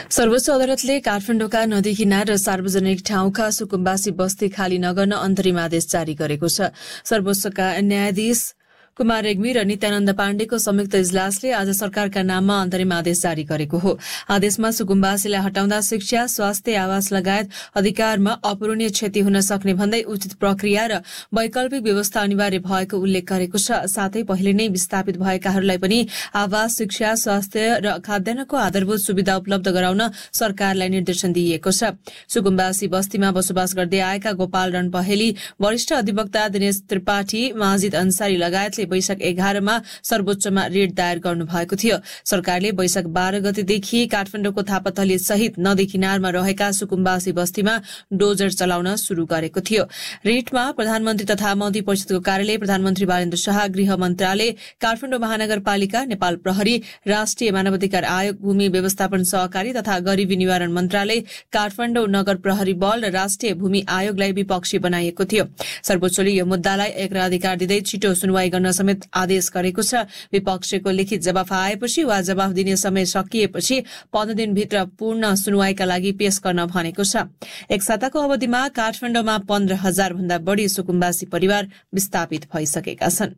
सर्वोच्च अदालतले काठमाडौँका नदी किनार र सार्वजनिक ठाउँका सुकुम्बासी बस्ती खाली नगर्न अन्तरिम आदेश जारी गरेको छ। सर्वोच्चका न्यायाधीश कुमार रेग्मी र नित्यानन्द पाण्डेको संयुक्त इजलासले आज सरकारका नाममा अन्तरिम आदेश जारी गरेको हो। आदेशमा सुकुम्बासीलाई हटाउँदा शिक्षा, स्वास्थ्य, आवास लगायत अधिकारमा अपूरणीय क्षति हुन सक्ने भन्दै उचित प्रक्रिया र वैकल्पिक व्यवस्था अनिवार्य भएको उल्लेख गरेको छ। साथै पहिले नै विस्थापित भएकाहरूलाई पनि आवास, शिक्षा, स्वास्थ्य र खाद्यान्नको आधारभूत सुविधा उपलब्ध गराउन सरकारलाई निर्देशन दिइएको छ। सुकुम्बासी बस्तीमा बसोबास गर्दै आएका गोपाल रण पहेली, वरिष्ठ अधिवक्ता दिनेश त्रिपाठी, माजिद अन्सारी लगायतले वैशाख 11 मा सर्वोच्चमा रिट दायर गर्नुभएको थियो। सरकारले वैशाख 12 गतेदेखि काठमाडौँको थापाथली सहित नदी किनारमा रहेका सुकुम्बासी बस्तीमा डोजर चलाउन शुरू गरेको थियो। रिटमा प्रधानमन्त्री तथा मन्त्री परिषदको कार्यालय, प्रधानमन्त्री बालेन्द्र शाह, गृह मन्त्रालय, काठमाडौँ महानगरपालिका, नेपाल प्रहरी, राष्ट्रिय मानवाधिकार आयोग, भूमि व्यवस्थापन सहकारी तथा गरीबी निवारण मन्त्रालय, काठमाडौँ नगर प्रहरी बल र राष्ट्रिय भूमि आयोगलाई विपक्षी बनाइएको थियो। सर्वोच्चले यो मुद्दालाई अग्राधिकार दिँदै छिटो सुनवाई गर्न समेत आदेश गरेको छ। विपक्षको लिखित जवाफ आएपछि वा जवाफ दिने समय सकिएपछि 15 दिनभित्र पूर्ण सुनवाईका लागि पेश गर्न भनेको छ। एक साताको अवधिमा काठमाडौँमा 15,000 भन्दा बढ़ी सुकुम्बासी परिवार विस्थापित भइसकेका छन्।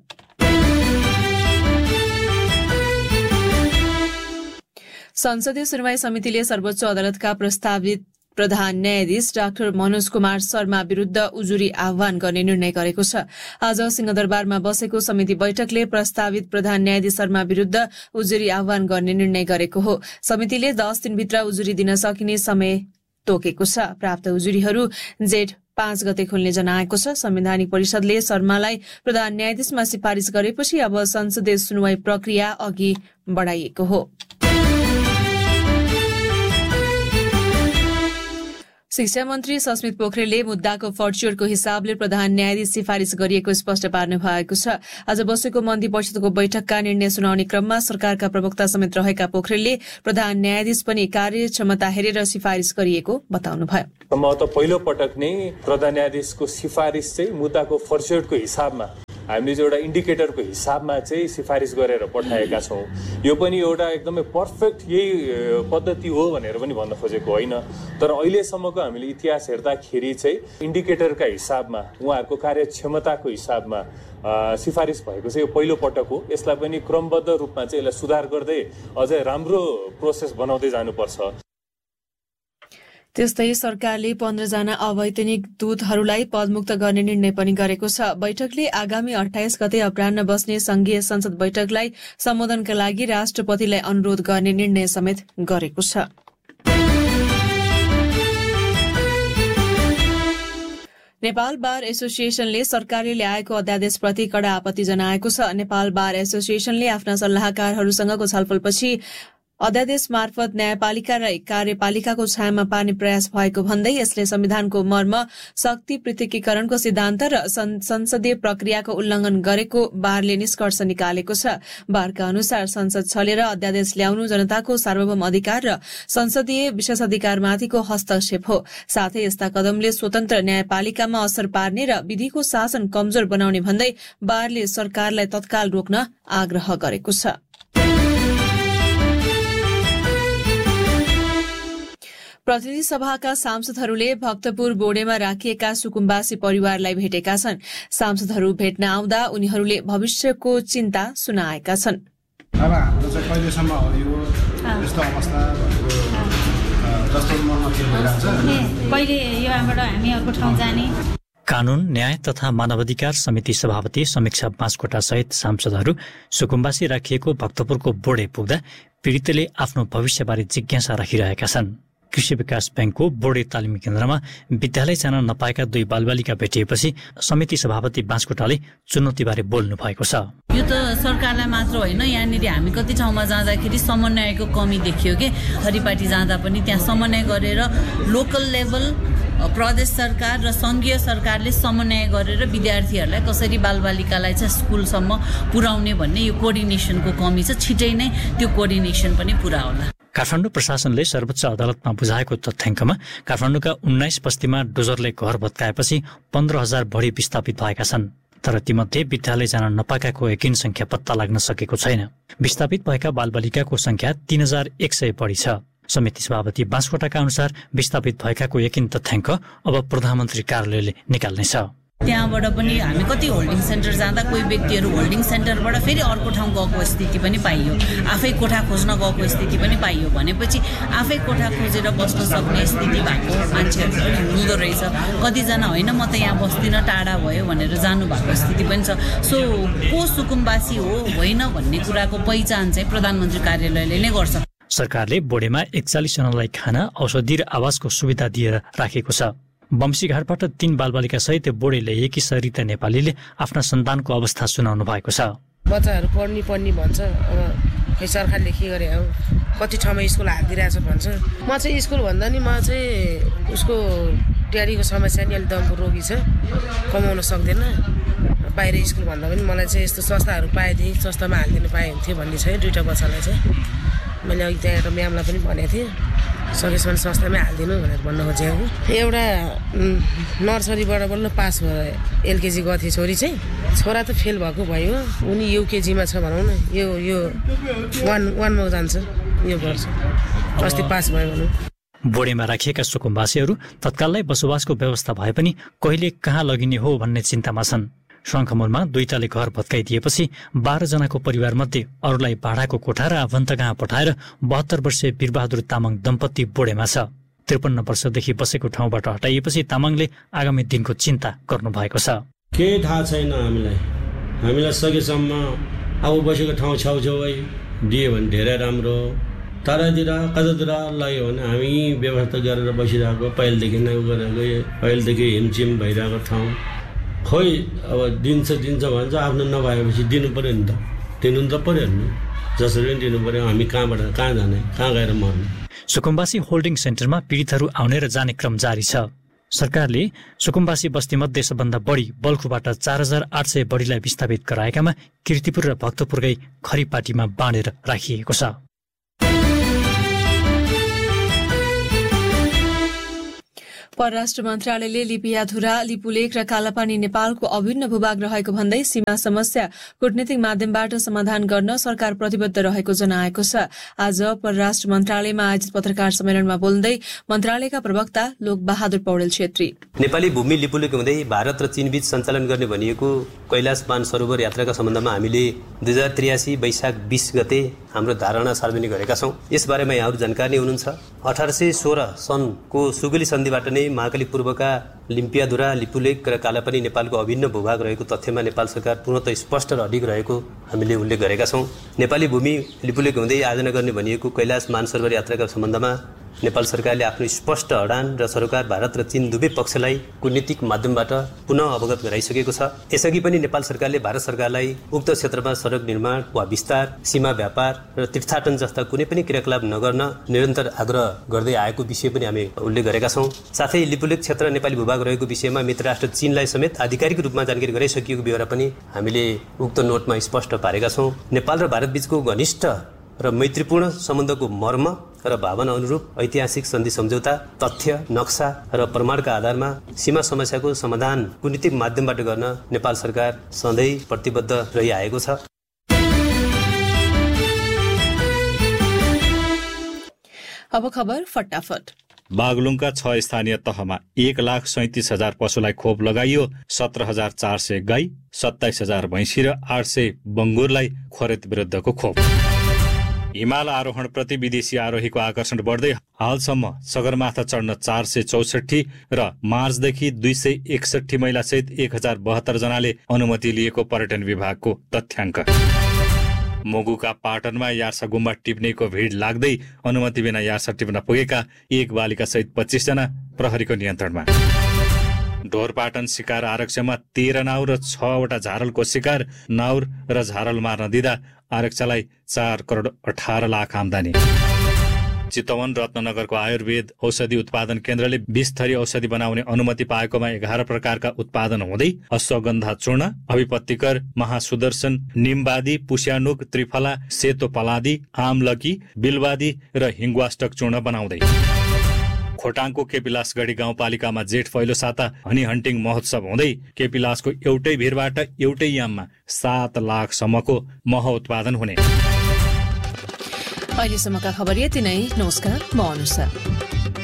संसदीय सुनवाई समितिले सर्वोच्च अदालतका प्रस्तावित प्रधान न्यायाधीश डाक्टर मनोज कुमार शर्मा विरूद्ध उजुरी आह्वान गर्ने निर्णय गरेको छ। आज सिंहदरबारमा बसेको समिति बैठकले प्रस्तावित प्रधान न्यायाधीश शर्मा विरूद्ध उजुरी आह्वान गर्ने निर्णय गरेको हो। समितिले 10 दिनभित्र उजुरी दिन सकिने समय तोकेको छ। प्राप्त उजुरीहरू जेठ 5 गते खुल्ने जनाएको छ। संवैधानिक परिषदले शर्मालाई प्रधान न्यायाधीशमा सिफारिश गरेपछि अब संसदीय सुनवाई प्रक्रिया अघि बढ़ाइएको हो। शिक्षा मन्त्री सस्मित पोखरेलले मुद्दाको फर्च्युअरको हिसाबले प्रधान न्यायाधीश सिफारिश गरिएको स्पष्ट पार्नु भएको छ। आज बसेको मन्त्री परिषदको बैठकका निर्णय सुनाउने क्रममा सरकारका प्रवक्ता समेत रहेका पोखरेलले प्रधान न्यायाधीश पनि कार्यक्षमता हेरेर सिफारिश गरिएको बताउनुभयो। त पहिलो पटक नै प्रधान न्यायाधीशको सिफारिश चाहिँ मुद्दाको फर्च्युअरको हिसाबमा हामीले चाहिँ एउटा इन्डिकेटरको हिसाबमा चाहिँ सिफारिस गरेर पठाएका छौँ। यो पनि एउटा एकदमै पर्फेक्ट यही पद्धति हो भनेर पनि भन्न खोजेको होइन, तर अहिलेसम्मको हामीले इतिहास हेर्दाखेरि चाहिँ इन्डिकेटरका हिसाबमा उहाँहरूको कार्यक्षमताको हिसाबमा सिफारिस भएको चाहिँ यो पहिलो पटक हो। यसलाई पनि क्रमबद्ध रूपमा चाहिँ यसलाई सुधार गर्दै अझै राम्रो प्रोसेस बनाउँदै जानुपर्छ। त्यस्तै सरकारले 15 जना अवैतनिक दूतहरूलाई पदमुक्त गर्ने निर्णय पनि गरेको छ। बैठकले आगामी 28 गते अपराह्न बस्ने संघीय संसद बैठकलाई सम्बोधनका लागि राष्ट्रपतिलाई अनुरोध गर्ने निर्णय समेत गरेको छ। नेपाल बार एसोसिएशनले सरकारले ल्याएको अध्यादेशप्रति कड़ा आपत्ति जनाएको छ। नेपाल बार एसोसिएशनले आफ्ना सल्लाहकारहरूसँगको छलफलपछि अध्यादेश मार्फत न्यायपालिका र कार्यपालिकाको छायामा पार्ने प्रयास भएको भन्दै यसले संविधानको मर्म, शक्ति पृथकीकरणको सिद्धान्त र संसदीय प्रक्रियाको उल्लंघन गरेको बारले निष्कर्ष निकालेको छ। बारका अनुसार संसद छलेर अध्यादेश ल्याउनु जनताको सार्वभौम अधिकार र संसदीय विशेषाधिकारमाथिको हस्तक्षेप हो। साथै यस्ता कदमले स्वतन्त्र न्यायपालिकामा असर पार्ने र विधिको शासन कमजोर बनाउने भन्दै बारले सरकारलाई तत्काल रोक्न आग्रह गरेको छ। प्रतिनिधि सभाका सांसदहरूले भक्तपुर बोर्डेमा राखिएका सुकुम्बासी परिवारलाई भेटेका छन्। सांसदहरू भेट्न आउँदा उनीहरूले भविष्यको चिन्ता सुनाएका छन्। अब हाम्रो चाहिँ कहिलेसम्म हो यो यस्तो अवस्था जस्तो भइरहेछ, कहिले यहाँबाट हामी अर्को ठाउँ जाने। कानून, न्याय तथा मानवाधिकार समिति सभापति समीक्षा बाँसकोटा सहित सांसदहरू सुकुम्बासी राखिएको भक्तपुरको बोर्डे पुग्दा पीडितले आफ्नो भविष्यबारे जिज्ञासा राखिरहेका छन्। कृषि विकास बैंकको बोर्डे तालिम केन्द्रमा विद्यालय जान नपाएका 2 बालबालिका भेटिएपछि समिति सभापति बाँसकोटाले चुनौतीबारे बोल्नु भएको छ। यो त सरकारलाई मात्र होइन, यहाँनिर हामी कति ठाउँमा जाँदाखेरि समन्वयको कमी देखियो कि हरिपाटी जाँदा पनि त्यहाँ समन्वय गरेर लोकल लेभल, प्रदेश सरकार र संघीय सरकारले समन्वय गरेर विद्यार्थीहरूलाई कसरी बालबालिकालाई चाहिँ स्कुलसम्म पुर्याउने भन्ने यो कोअर्डिनेसनको कमी छ। छिटै नै त्यो कोअर्डिनेसन पनि पुरा होला। काठमाडौँ प्रशासनले सर्वोच्च अदालतमा बुझाएको तथ्याङ्कमा काठमाडौँका 19 बस्तीमा डोजरले घर भत्काएपछि 15,000 बढी विस्थापित भएका छन्। तर तीमध्ये विद्यालय जान नपाएकाको यकिन संख्या पत्ता लाग्न सकेको छैन। विस्थापित भएका बालबालिकाको संख्या 3,100 बढी छ। समिति सभापति बाँसकोटाका अनुसार विस्थापित भएकाको यकिन तथ्याङ्क अब प्रधानमन्त्री कार्यालयले निकाल्नेछ। त्यहाँबाट पनि हामी कति होल्डिङ सेन्टर जाँदा कोही व्यक्तिहरू होल्डिङ सेन्टरबाट फेरि अर्को ठाउँ गएको स्थिति पनि पाइयो, आफै कोठा खोज्न गएको स्थिति पनि पाइयो भनेपछि आफै कोठा खोजेर बस्न सक्ने स्थिति भएको मान्छेहरू पनि हुँदो रहेछ। कतिजना होइन म त यहाँ बस्दिनँ टाढा भयो भनेर जानुभएको स्थिति पनि छ। सो को सुकुम्बासी हो होइन भन्ने कुराको पहिचान चाहिँ प्रधानमन्त्री कार्यालयले नै गर्छ। सरकारले बोडेमा 41 जनालाई खाना, औषधि र आवासको सुविधा दिएर राखेको छ। बम्सीघाटबाट 3 बालबालिका सहित बोडे ल्याएकी सरिता नेपालीले आफ्ना सन्तानको अवस्था सुनाउनु भएको छ। बच्चाहरू पढ्ने भन्छ, अब खै सरकारले के गरे हो, कति ठाउँमा स्कुल हालिदिरहेछ भन्छ। म चाहिँ स्कुल भन्दा नि म चाहिँ उसको ड्याडीको समस्या नि अलिक दमको रोगी छ, कमाउन सक्दैन। बाहिर स्कुल भन्दा पनि मलाई चाहिँ यस्तो संस्थाहरू पाएदेखि संस्थामा हालिदिनु पाए हुन्थ्यो भन्ने छ। 2टा बच्चालाई चाहिँ मैले अघि त्यहाँ एउटा म्यामलाई पनि भनेको थिएँ सकेसम्म संस्थामै हालिदिनु भनेर भन्न खोजेको। एउटा नर्सरीबाट बल्ल पास भएर एलकेजी गएको थियो छोरी चाहिँ, छोरा त फेल भएको भयो, उनी युकेजीमा छ भनौँ न, यो 1मा जान्छ यो वर्ष, अस्ति पास भयो भनौँ। बोडेमा राखिएका सुकुम्बासीहरू तत्कालै बसोबासको व्यवस्था भए पनि कहिले कहाँ लगिने हो भन्ने चिन्तामा छन्। शङ्खमुलमा 2 तले घर भत्काइदिएपछि 12 जनाको परिवारमध्ये अरूलाई भाडाको कोठा र आफन्त कहाँ पठाएर 72 वर्षीय वीरबहादुर तामाङ दम्पति बोडेमा छ। 53 वर्षदेखि बसेको ठाउँबाट हटाइएपछि तामाङले आगामी दिनको चिन्ता गर्नु भएको छ। केही थाहा छैन हामीलाई सकेसम्म अब बसेको ठाउँ छेउछेउै दियो भने धेरै राम्रो, टाढातिर कतातिर लाग्यो भने हामी व्यवस्था गरेर बसिरहेको पहिलेदेखि नै गरेको, पहिलेदेखि हिमचिम भइरहेको ठाउँ। खोइ अब दिन्छ भन्छ, आफ्नो नभएपछि दिनु पर्यो नि त, दिनु त पर्यो नि, जसरी पनि दिनु पर्यो। हामी कहाँबाट कहाँ जाने, कहाँ गएर मर्ने। सुकुम्बासी होल्डिङ सेन्टरमा पीडितहरू आउने र जाने क्रम जारी छ। सरकारले सुकुम्बासी बस्तीमध्ये सबभन्दा बढी बल्खुबाट 4800 बढीलाई विस्थापित गराएकामा कीर्तिपुर र भक्तपुरकै खरीपाटीमा बाँडेर राखिएको छ। परराष्ट्र मन्त्रालयले लिपियाधुरा, लिपुलेक र कालापानी नेपालको अभिन्न भूभाग रहेको भन्दै सीमा समस्या कूटनीतिक माध्यमबाट समाधान गर्न सरकार प्रतिबद्ध रहेको जनाएको छ। आज परराष्ट्र मन्त्रालयमा आयोजित पत्रकार सम्मेलनमा बोल्दै मन्त्रालयका प्रवक्ता लोकबहादुर पौडेल छेत्री, नेपाली भूमि लिपुलेक हुँदै भारत र चीनबीच सञ्चालन गर्ने भनिएको कैलाश मानसरोवर यात्राका सम्बन्धमा हामीले 2083 वैशाख 20 गते हाम्रो धारणा सार्वजनिक गरेका छौँ। यसबारेमा यहाँहरू जानकारी हुनुहुन्छ। 1816 सनको सुगली सन्धिबाट नै महाकाली पूर्वका लिम्पियाधुरा, लिपुलेक र कालापानी नेपालको अभिन्न भूभाग रहेको तथ्यमा नेपाल सरकार पूर्णतः स्पष्ट र अडिग रहेको हामीले उल्लेख गरेका छौँ। नेपाली भूमि लिपुलेक हुँदै आयोजना गर्ने भनिएको कैलाश मानसरोवर यात्राका सम्बन्धमा नेपाल सरकारले आफ्नो स्पष्ट अडान र सरकार भारत र चीन दुवै पक्षलाई कूटनीतिक माध्यमबाट पुनः अवगत गराइसकेको छ। यसअघि पनि नेपाल सरकारले भारत सरकारलाई उक्त क्षेत्रमा सडक निर्माण वा विस्तार, सीमा व्यापार र तीर्थाटन जस्ता कुनै पनि क्रियाकलाप नगर्न निरन्तर आग्रह गर्दै आएको विषय पनि हामी उल्लेख गरेका छौँ। साथै लिपुलेक क्षेत्र नेपाली भूभाग रहेको विषयमा मित्र राष्ट्र चीनलाई समेत आधिकारिक रूपमा जानकारी गराइसकिएको बेहोरा पनि हामीले उक्त नोटमा स्पष्ट पारेका छौँ। नेपाल र भारत बीचको घनिष्ठ र मैत्रीपूर्ण सम्बन्धको मर्म र भावना अनुरूप ऐतिहासिक सन्धि सम्झौता, तथ्य, नक्सा र प्रमाणका आधारमा सीमा समस्याको समाधान कूटनीतिक माध्यमबाट गर्न नेपाल सरकार सधैँ प्रतिबद्ध रहिआएको छ। अब खबर फटाफट। बागलुङका 6 स्थानीय तहमा 1,37,000 पशुलाई खोप लगाइयो। 17,400 गाई, 27,000 भैँसी र 800 बङ्गुरलाई खोरेत विरुद्धको खोप। हिमाल आरोहण प्रति विदेशी आरोहीको आकर्षण बढ्दै हालसम्म सगरमाथा चढ्न 464 र मार्चदेखि 261 महिलासहित 1072 जनाले अनुमति लिएको पर्यटन विभागको तथ्याङ्क। मुगुका पाटनमा यार्सा गुम्बा टिप्नेको भिड लाग्दै अनुमति बिना यार्सा टिप्न पुगेका 1 बालिका सहित 25 जना प्रहरीको नियन्त्रणमा। ढोरपाटन शिकार आरक्षमा 13 नाउर र 6वटा झारलको शिकार, नाउर र झारल मार्न दिँदा आरक्षलाई 4 करोड 18 लाख आम्दानी। चितवन रत्ननगरको आयुर्वेद औषधि उत्पादन केन्द्रले 20 थरी औषधि बनाउने अनुमति पाएकोमा 11 प्रकारका उत्पादन हुँदै अश्वगन्धा चूर्ण, अभिपत्तिकर, महासुदर्शन, निमवादी, पुष्यानुक, त्रिफला, सेतो पलादी, आमलकी, बिलवादी र हिङ्गवाष्टक चूर्ण बनाउँदै। खोटाङको केपिलासगढी गाउँपालिकामा जेठ पहिलो साता हनी हन्टिङ महोत्सव हुँदै केपिलासको एउटै भिरबाट एउटै याममा 7 लाख सम्मको मह उत्पादन हुने। अहिलेसम्मका खबर यति नै। नमस्कार, म अनुषा।